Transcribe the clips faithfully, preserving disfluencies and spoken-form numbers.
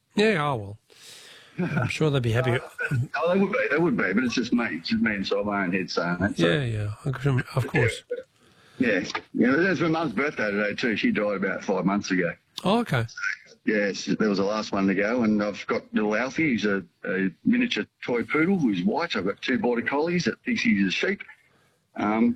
Yeah, oh, well. I'm sure they'd be happy. Oh, they would be, they would be, but it's just me. It's just me inside my own head saying that. So. Yeah, yeah, of course. Yeah, yeah. That's my mum's birthday today too. She died about five months ago. Oh, okay. Yes, there was the last one to go, and I've got little Alfie. He's a, a miniature toy poodle who's white. I've got two border collies that thinks he's a sheep. Um,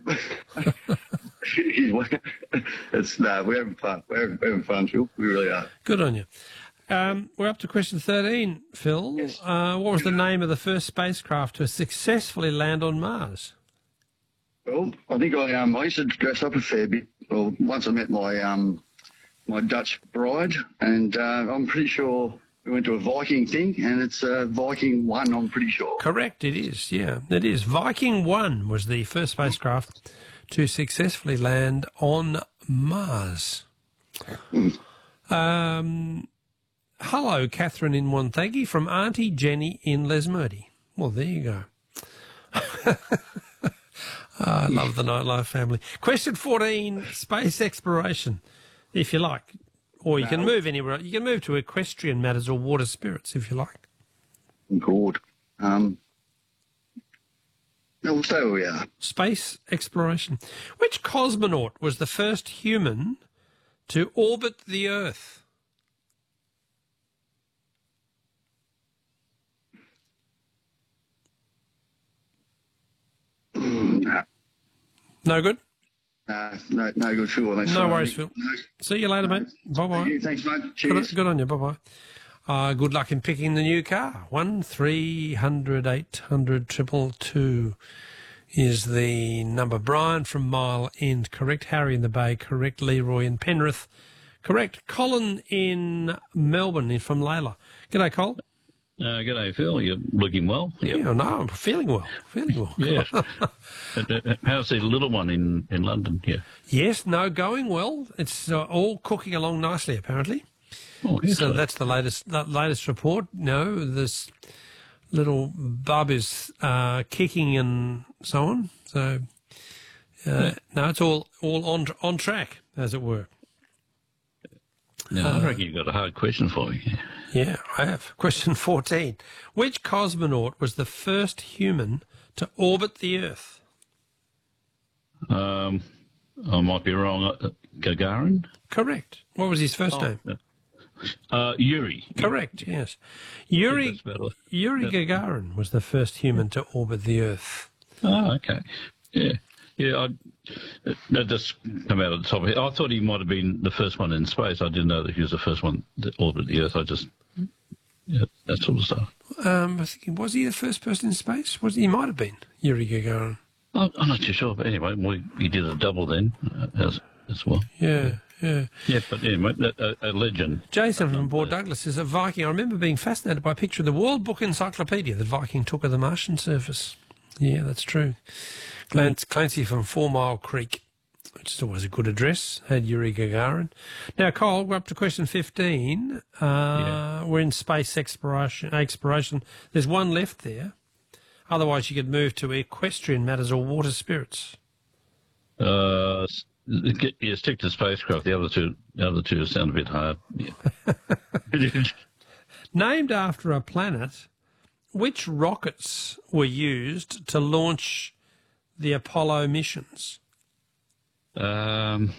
it's no, we're having fun. We're having, we're having fun, Phil. We really are. Good on you. Um, we're up to question thirteen, Phil. Yes. Uh, what was the name of the first spacecraft to successfully land on Mars? Well, I think I um I used to dress up a fair bit. Well, once I met my um my Dutch bride, and uh, I'm pretty sure we went to a Viking thing, and it's uh, Viking One. I'm pretty sure. Correct, it is. Yeah, it is. Viking One was the first spacecraft to successfully land on Mars. Mm. Um, hello, Catherine in Wonthaggi from Auntie Jenny in Lesmurdy. Well, there you go. Oh, I love the Nightlife family. Question fourteen, space exploration, if you like. Or you no. can move anywhere. You can move to equestrian matters or water spirits, if you like. Good. Um, no, we'll stay where we are. Space exploration. Which cosmonaut was the first human to orbit the Earth? No. No good? Uh, no, no good, Phil. Thanks no worries, Phil. No. See you later, no. mate. Bye-bye. Thanks, mate. Cheers. Good, good on you. Bye-bye. Uh, good luck in picking the new car. One three hundred eight hundred triple two is the number. Brian from Mile End, correct. Harry in the Bay, correct. Leroy in Penrith, correct. Colin in Melbourne from Layla. G'day, Col. Uh, g'day, Phil. You're looking well. Yep. Yeah, no, I'm feeling well. Feeling well. Yeah. How's the little one in, in London here? Yes, no, going well. It's uh, all cooking along nicely, apparently. Oh, so that's the latest the latest report. No, this little bub is uh, kicking and so on. So uh, yeah. no, it's all all on on track, as it were. Now, uh, I reckon you've got a hard question for me. Yeah, I have. Question fourteen. Which cosmonaut was the first human to orbit the Earth? Um, I might be wrong. Uh, Gagarin? Correct. What was his first oh, name? Uh, Yuri. Correct, yes. Yuri, Yuri Gagarin was the first human to orbit the Earth. Oh, okay. Yeah. Yeah, I, that just come out of the top of it. I thought he might have been the first one in space. I didn't know that he was the first one to orbit the Earth. I just, yeah, that sort of stuff. Um, I think, was he the first person in space? Was he, he might have been, Yuri Gagarin. I'm, I'm not too sure, but anyway, we, he did a double then uh, as, as well. Yeah, yeah. Yeah, but anyway, a, a legend. Jason from Port Douglas is a Viking. I remember being fascinated by a picture of the World Book Encyclopedia that Viking took of the Martian surface. Yeah, that's true. Clancy, Clancy from Four Mile Creek, which is always a good address, had Yuri Gagarin. Now, Cole, we're up to question fifteen. Uh, yeah. We're in space exploration. exploration. There's one left there. Otherwise, you could move to equestrian matters or water spirits. Uh, yeah, stick to spacecraft. The other two, the other two sound a bit hard. Yeah. Named after a planet, which rockets were used to launch the Apollo missions? Um,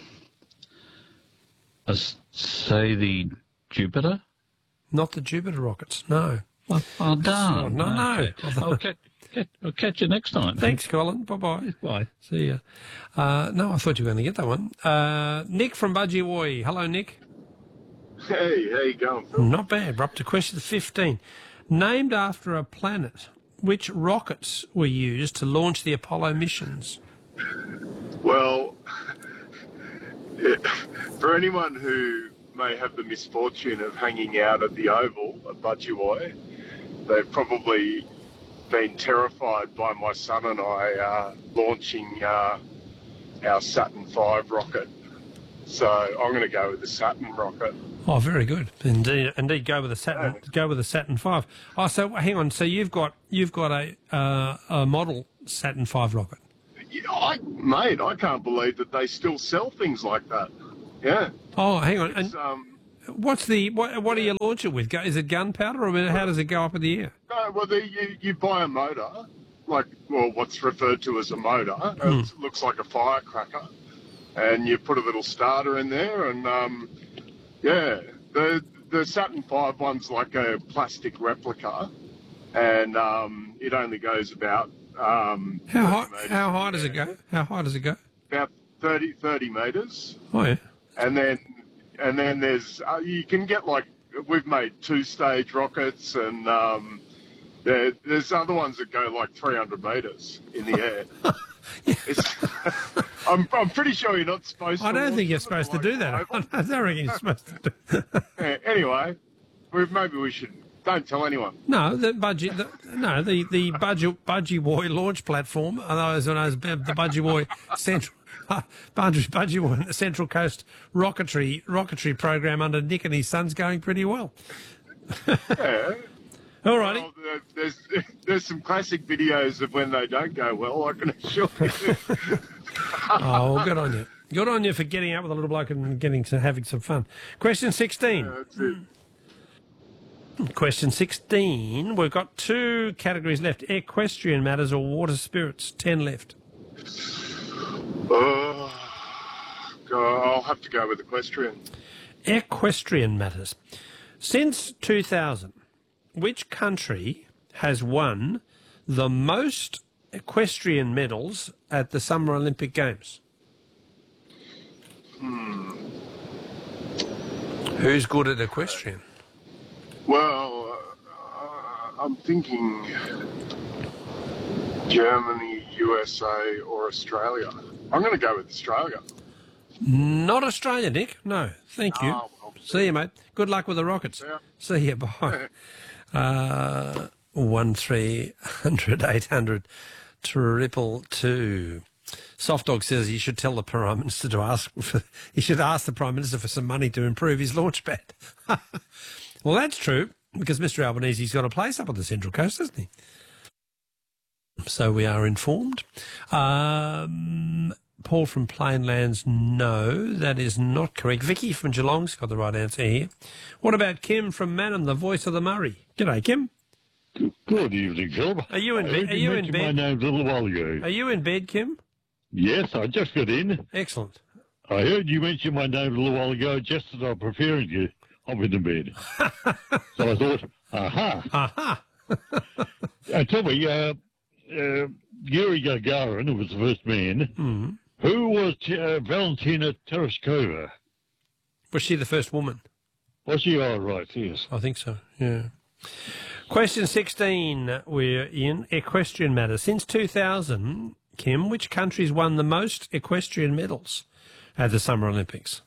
I say the Jupiter. Not the Jupiter rockets. No. Oh, oh darn! Oh, no, no. Okay. I'll, catch, I'll catch you next time. Thanks, Colin. Bye-bye. Bye. See ya. Uh, no, I thought you were going to get that one. Uh, Nick from Budgie. Hello, Nick. Hey, how you going, Phil? Not bad. We're up to question fifteen. Named after a planet, which rockets were used to launch the Apollo missions? Well, yeah, for anyone who may have the misfortune of hanging out at the Oval at Budgie, they've probably been terrified by my son and I uh, launching uh, our Saturn five rocket. So I'm going to go with the Saturn rocket. Oh, very good. Indeed, indeed. Go with the Saturn. Yeah. Go with the Saturn five. Oh, so hang on. So you've got you've got a uh, a model Saturn five rocket. Yeah, I, mate, I can't believe that they still sell things like that. Yeah. Oh, hang on. It's, and um, What's the what? What do you launch it with? Go- Is it gunpowder, or I mean, how does it go up in the air? No, well, the, you, you buy a motor, like, well, what's referred to as a motor. It looks like a firecracker. And you put a little starter in there, and, um, yeah, the the Saturn five one's like a plastic replica, and um, it only goes about... Um, How high? thirty metres How in high the does it air. go? How high does it go? About thirty, thirty metres. Oh yeah. And then, and then there's, uh, you can get like, we've made two-stage rockets, and um, there, there's other ones that go like three hundred metres in the air. It's, I'm, I'm pretty sure you're not supposed to. I don't launch think you're them supposed to like do that. oval. I don't reckon you're supposed to do. Yeah, anyway, we maybe we should, don't tell anyone. No, the budgie, the, no, the the budgie budgie boy launch platform, otherwise known as the budgie boy central uh, budgie budgie boy Central Coast rocketry rocketry program under Nick and his son's going pretty well. Yeah. All righty. Well, there- there's there's some classic videos of when they don't go well, I can assure you. Oh, well, good on you. Good on you for getting out with a little bloke and getting to having some fun. Question sixteen. That's it. Question sixteen. We've got two categories left: equestrian matters or water spirits. Ten left. Oh, God, I'll have to go with equestrian. Equestrian matters. Since two thousand, which country has won the most equestrian medals at the Summer Olympic Games? Hmm. Who's good at equestrian? Well, uh, I'm thinking Germany, U S A, or Australia. I'm going to go with Australia. Not Australia, Nick. No, thank you. Oh, well. See you, mate. Good luck with the Rockets. Yeah. See you. Bye. Uh, one three hundred eight hundred triple two. Soft Dog says you should tell the Prime Minister to ask for. He should ask the Prime Minister for some money to improve his launch pad. Well, that's true because Mister Albanese's got a place up on the Central Coast, hasn't he? So we are informed. Um, Paul from Plainlands, no, that is not correct. Vicky from Geelong's got the right answer here. What about Kim from Manham, the voice of the Murray? G'day, Kim. Good evening, Phil. Are you in I bed? heard Are you in mention my bed? name a little while ago. Are you in bed, Kim? Yes, I just got in. Excellent. I heard you mention my name a little while ago, just as I'm preparing to hop into bed. So I thought, aha. Aha. Uh, tell me, uh, uh, Yuri Gagarin, who was the first man, Mm. who was uh, Valentina Tereshkova? Was she the first woman? Was she all right? Yes. I think so, yeah. Question sixteen, we're in equestrian matters. Since two thousand, Kim, which countries won the most equestrian medals at the Summer Olympics?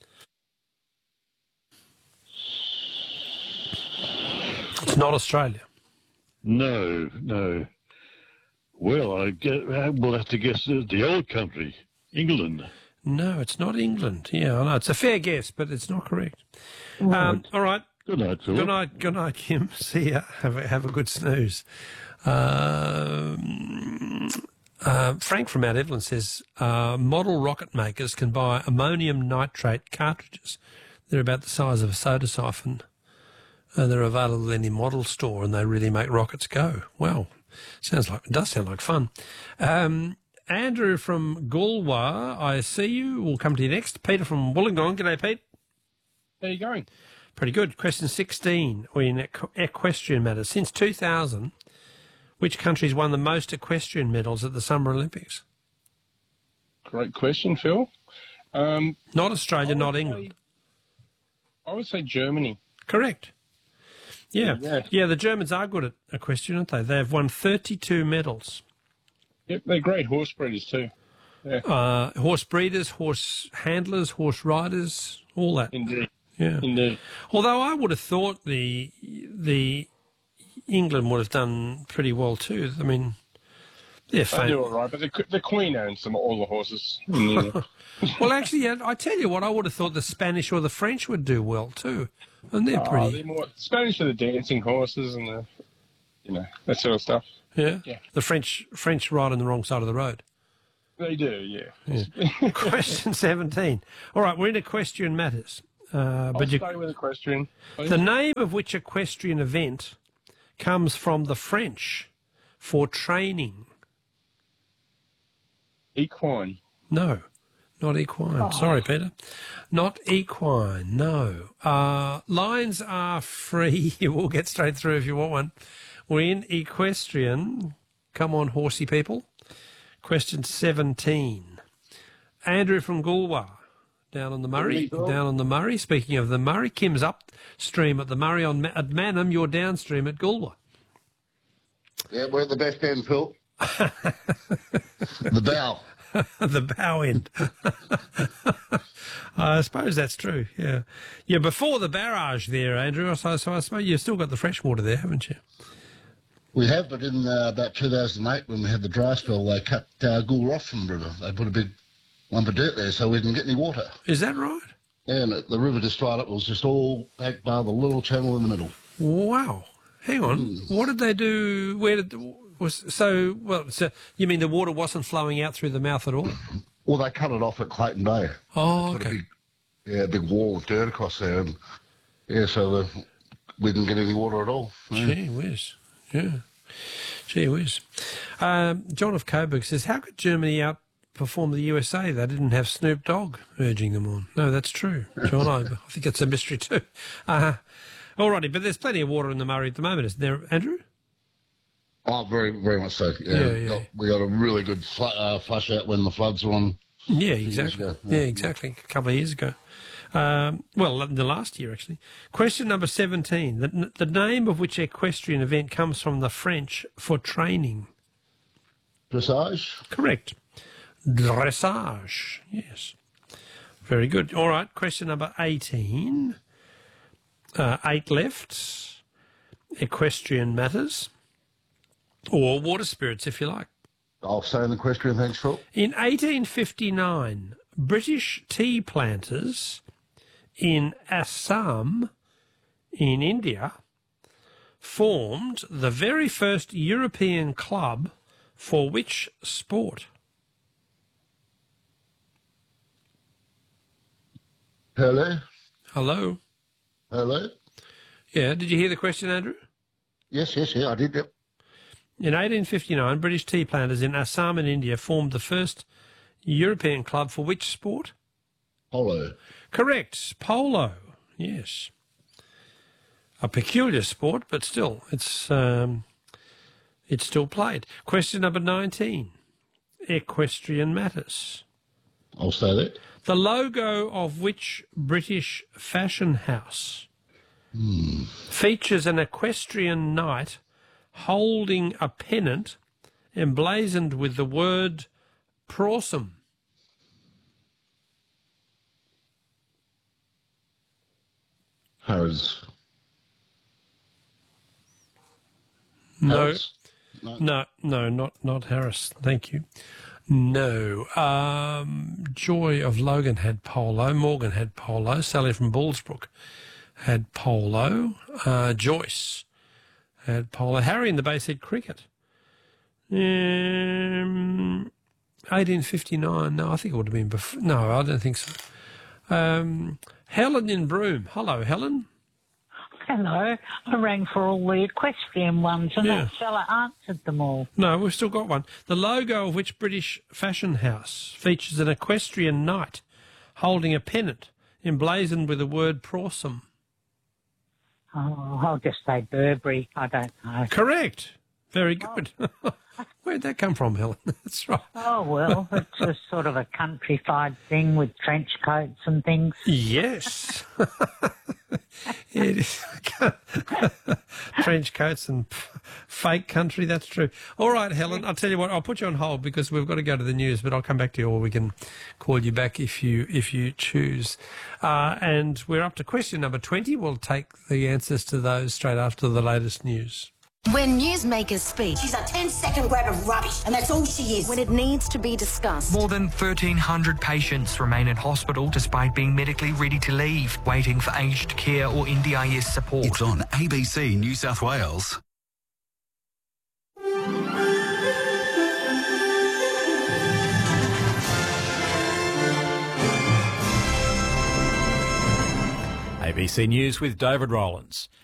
It's not Australia. No, no. Well, I get, uh, we'll have to guess the, the old country, England. No, it's not England. Yeah, I know. It's a fair guess, but it's not correct. Um, all right. Good night, Phil. Good night, good night, Kim. See ya. Have a, have a good snooze. Um, uh, Frank from Mount Evelyn says uh, model rocket makers can buy ammonium nitrate cartridges. They're about the size of a soda siphon. Uh, they're available in any model store, and they really make rockets go. Well, sounds like it does sound like fun. Um, Andrew from Galway, I see you. We'll come to you next. Peter from Wollongong. G'day, Pete. How you going? Pretty good. Question sixteen, or in equ- equestrian matters. Since two thousand, which countries won the most equestrian medals at the Summer Olympics? Great question, Phil. Um, Not Australia, I would not say- England. I would say Germany. Correct. Yeah. Yeah. Yeah, the Germans are good at equestrian, aren't they? They have won thirty-two medals. Yep, they're great horse breeders too. Uh, horse breeders, horse handlers, horse riders, all that. Indeed, Yeah. indeed. Although I would have thought the the England would have done pretty well too. I mean, they're They do all famous. right, but the, the Queen owns some all the horses. Mm. Well, actually, yeah, I tell you what, I would have thought the Spanish or the French would do well too, and they're Oh, pretty. they're more Spanish for the dancing horses and the, you know, that sort of stuff. Yeah. Yeah. The French French ride on the wrong side of the road. They do, yeah. Question seventeen. All right, we're in equestrian matters. Uh, I'll but you, stay with equestrian. please. the name of which equestrian event comes from the French for training? Equine. No, not equine. Sorry, Peter. Not equine, no. Uh, lines are free. We'll get straight through if you want one. We're in equestrian. Come on, horsey people. Question seventeen. Andrew from Goolwa, down on the Murray. Down on the Murray. Speaking of the Murray, Kim's upstream at the Murray on at Manham. You're downstream at Goolwa. Yeah, we're at the best end, Phil. The bow. The bow end. I suppose that's true, yeah. Yeah, before the barrage there, Andrew, so, so I suppose you've still got the fresh water there, haven't you? We have, but in uh, about two thousand eight, when we had the dry spell, they cut uh, Gould off from the river. They put a big lump of dirt there so we didn't get any water. Is that right? Yeah, and it, the river just dried up. It was just all back by the little channel in the middle. Wow. Hang on. Mm. What did they do? Where did... Was, so, well, so you mean the water wasn't flowing out through the mouth at all? Well, they cut it off at Clayton Bay. Oh, Put a okay. big, yeah, a big wall of dirt across there. And, yeah, so the, we didn't get any water at all. Yeah. Gee whiz. Yeah. Gee whiz. Um, John of Coburg says, how could Germany outperform the U S A? They didn't have Snoop Dogg urging them on. No, that's true. John, I, I think it's a mystery too. Uh, all righty, but there's plenty of water in the Murray at the moment, isn't there, Andrew? Oh, very, very much so. Yeah, Yeah, yeah. Got, we got a really good fl- uh, flush out when the floods were on. Yeah, years exactly. ago. Yeah, Yeah. exactly. A couple of years ago. Um, well, the last year, actually. Question number seventeen. The, the name of which equestrian event comes from the French for training? Dressage. Correct. Dressage. Yes. Very good. All right. Question number eighteen. Uh, eight left. Equestrian matters. Or water spirits, if you like. I'll stay in the equestrian, thanks, Phil. In eighteen fifty-nine, British tea planters in Assam, in India, formed the very first European club for which sport? Hello? Hello? Hello? Yeah, did you hear the question, Andrew? Yes, yes, yeah, I did, yep. In eighteen fifty-nine, British tea planters in Assam in India formed the first European club for which sport? Polo. Correct. Polo. Yes. A peculiar sport, but still, it's um, it's still played. Question number nineteen. Equestrian matters. I'll stay there. The logo of which British fashion house Hmm. features an equestrian knight holding a pennant emblazoned with the word Prawsome? Harrods. No, Harrods? No. no, no, not not Harris. Thank you. No. Um, Joy of Logan had polo. Morgan had polo. Sally from Bullsbrook had polo. Uh, Joyce had polo. Harry in the Bay said cricket. Um, eighteen fifty-nine. No, I think it would have been before. No, I don't think so. Um, Helen in Broome. Hello, Helen. Hello. I rang for all the equestrian ones and Yeah. that fella answered them all. No, we've still got one. The logo of which British fashion house features an equestrian knight holding a pennant emblazoned with the word Prawsome? Oh, I'll just say Burberry. I don't know. Correct. Very good. Where'd that come from, Helen? That's right. Oh, well, it's a sort of a countrified thing with trench coats and things. Yes. It is. Trench coats and f- fake country, that's true. All right, Helen, I'll tell you what, I'll put you on hold because we've got to go to the news, but I'll come back to you or we can call you back if you if you choose. Uh, and we're up to question number twenty. We'll take the answers to those straight after the latest news. When newsmakers speak, She's a ten-second grab of rubbish, and that's all she is. when it needs to be discussed, More than thirteen hundred patients remain in hospital despite being medically ready to leave, waiting for aged care or N D I S support. It's on A B C New South Wales. A B C News with David Rowlands.